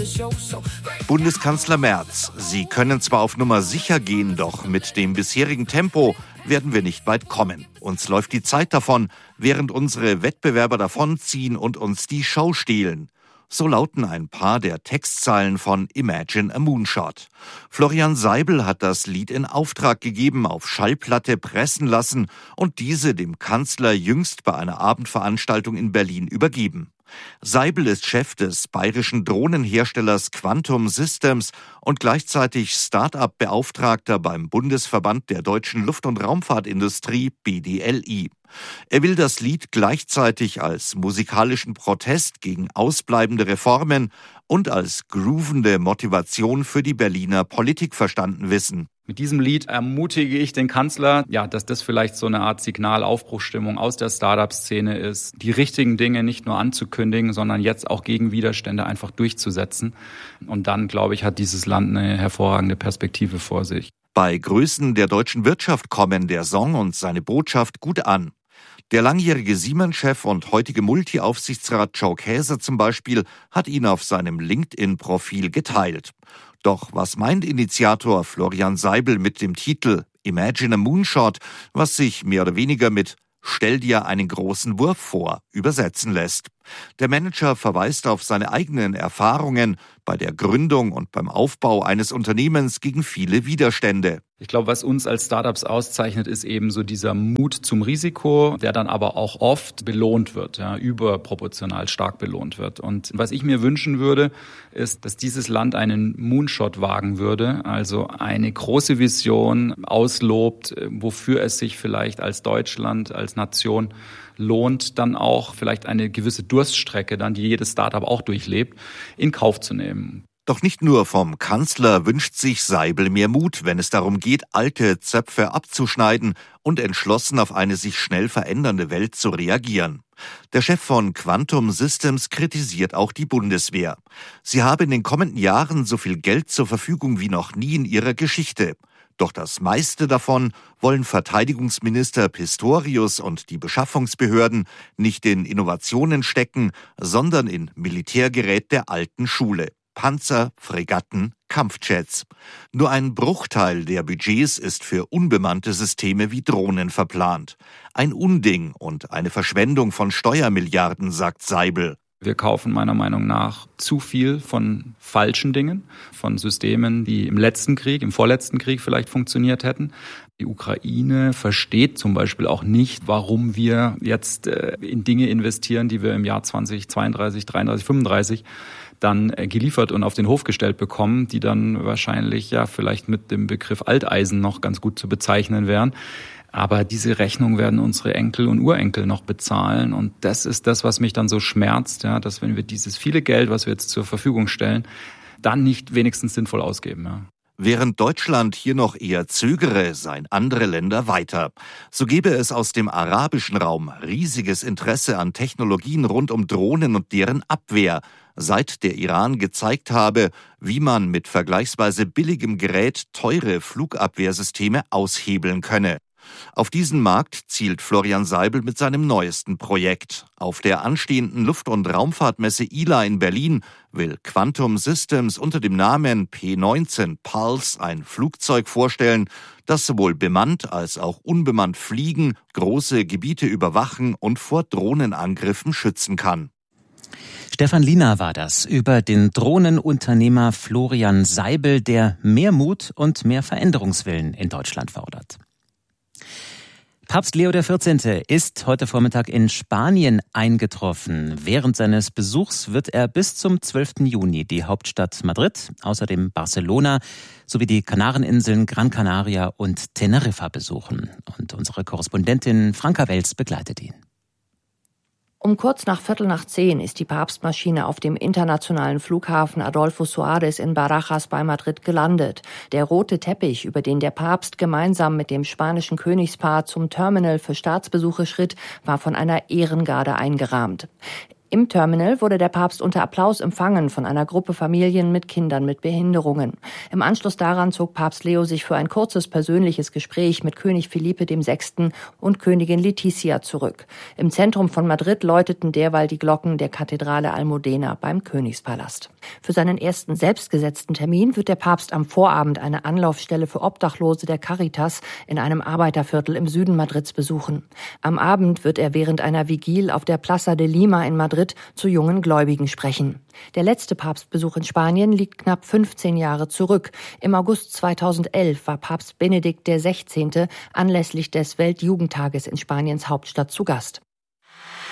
Bundeskanzler Merz, Sie können zwar auf Nummer sicher gehen, doch mit dem bisherigen Tempo werden wir nicht weit kommen. Uns läuft die Zeit davon, während unsere Wettbewerber davonziehen und uns die Show stehlen. So lauten ein paar der Textzeilen von Imagine a Moonshot. Florian Seibel hat das Lied in Auftrag gegeben, auf Schallplatte pressen lassen und diese dem Kanzler jüngst bei einer Abendveranstaltung in Berlin übergeben. Seibel ist Chef des bayerischen Drohnenherstellers Quantum Systems und gleichzeitig Start-up-Beauftragter beim Bundesverband der deutschen Luft- und Raumfahrtindustrie BDLI. Er will das Lied gleichzeitig als musikalischen Protest gegen ausbleibende Reformen und als groovende Motivation für die Berliner Politik verstanden wissen. Mit diesem Lied ermutige ich den Kanzler, dass das vielleicht so eine Art Signalaufbruchstimmung aus der Start-up-Szene ist, die richtigen Dinge nicht nur anzukündigen, sondern jetzt auch gegen Widerstände einfach durchzusetzen. Und dann, glaube ich, hat dieses Land eine hervorragende Perspektive vor sich. Bei Größen der deutschen Wirtschaft kommen der Song und seine Botschaft gut an. Der langjährige Siemens-Chef und heutige Multi-Aufsichtsrat Joe Käser zum Beispiel hat ihn auf seinem LinkedIn-Profil geteilt. Doch was meint Initiator Florian Seibel mit dem Titel Imagine a Moonshot, was sich mehr oder weniger mit Stell dir einen großen Wurf vor übersetzen lässt? Der Manager verweist auf seine eigenen Erfahrungen bei der Gründung und beim Aufbau eines Unternehmens gegen viele Widerstände. Ich glaube, was uns als Startups auszeichnet, ist eben so dieser Mut zum Risiko, der dann aber auch oft belohnt wird, überproportional stark belohnt wird. Und was ich mir wünschen würde, ist, dass dieses Land einen Moonshot wagen würde, also eine große Vision auslobt, wofür es sich vielleicht als Deutschland, als Nation lohnt, dann auch vielleicht eine gewisse Durststrecke, dann die jedes Startup auch durchlebt, in Kauf zu nehmen. Doch nicht nur vom Kanzler wünscht sich Seibel mehr Mut, wenn es darum geht, alte Zöpfe abzuschneiden und entschlossen auf eine sich schnell verändernde Welt zu reagieren. Der Chef von Quantum Systems kritisiert auch die Bundeswehr. Sie habe in den kommenden Jahren so viel Geld zur Verfügung wie noch nie in ihrer Geschichte. Doch das meiste davon wollen Verteidigungsminister Pistorius und die Beschaffungsbehörden nicht in Innovationen stecken, sondern in Militärgerät der alten Schule. Panzer, Fregatten, Kampfjets. Nur ein Bruchteil der Budgets ist für unbemannte Systeme wie Drohnen verplant. Ein Unding und eine Verschwendung von Steuermilliarden, sagt Seibel. Wir kaufen meiner Meinung nach zu viel von falschen Dingen, von Systemen, die im vorletzten Krieg vielleicht funktioniert hätten. Die Ukraine versteht zum Beispiel auch nicht, warum wir jetzt in Dinge investieren, die wir im Jahr 2032, 33, 35 dann geliefert und auf den Hof gestellt bekommen, die dann wahrscheinlich vielleicht mit dem Begriff Alteisen noch ganz gut zu bezeichnen wären. Aber diese Rechnung werden unsere Enkel und Urenkel noch bezahlen. Und das ist das, was mich dann so schmerzt, dass wenn wir dieses viele Geld, was wir jetzt zur Verfügung stellen, dann nicht wenigstens sinnvoll ausgeben. Ja. Während Deutschland hier noch eher zögere, seien andere Länder weiter. So gebe es aus dem arabischen Raum riesiges Interesse an Technologien rund um Drohnen und deren Abwehr, seit der Iran gezeigt habe, wie man mit vergleichsweise billigem Gerät teure Flugabwehrsysteme aushebeln könne. Auf diesen Markt zielt Florian Seibel mit seinem neuesten Projekt. Auf der anstehenden Luft- und Raumfahrtmesse ILA in Berlin will Quantum Systems unter dem Namen P19 Pulse ein Flugzeug vorstellen, das sowohl bemannt als auch unbemannt fliegen, große Gebiete überwachen und vor Drohnenangriffen schützen kann. Stefan Liener war das über den Drohnenunternehmer Florian Seibel, der mehr Mut und mehr Veränderungswillen in Deutschland fordert. Papst Leo XIV. Ist heute Vormittag in Spanien eingetroffen. Während seines Besuchs wird er bis zum 12. Juni die Hauptstadt Madrid, außerdem Barcelona sowie die Kanareninseln Gran Canaria und Teneriffa besuchen. Und unsere Korrespondentin Franka Welz begleitet ihn. Um kurz nach 9:15 ist die Papstmaschine auf dem internationalen Flughafen Adolfo Suárez in Barajas bei Madrid gelandet. Der rote Teppich, über den der Papst gemeinsam mit dem spanischen Königspaar zum Terminal für Staatsbesuche schritt, war von einer Ehrengarde eingerahmt. Im Terminal wurde der Papst unter Applaus empfangen von einer Gruppe Familien mit Kindern mit Behinderungen. Im Anschluss daran zog Papst Leo sich für ein kurzes persönliches Gespräch mit König Felipe VI. Und Königin Letizia zurück. Im Zentrum von Madrid läuteten derweil die Glocken der Kathedrale Almudena beim Königspalast. Für seinen ersten selbstgesetzten Termin wird der Papst am Vorabend eine Anlaufstelle für Obdachlose der Caritas in einem Arbeiterviertel im Süden Madrids besuchen. Am Abend wird er während einer Vigil auf der Plaza de Lima in Madrid zu jungen Gläubigen sprechen. Der letzte Papstbesuch in Spanien liegt knapp 15 Jahre zurück. Im August 2011 war Papst Benedikt XVI. Anlässlich des Weltjugendtages in Spaniens Hauptstadt zu Gast.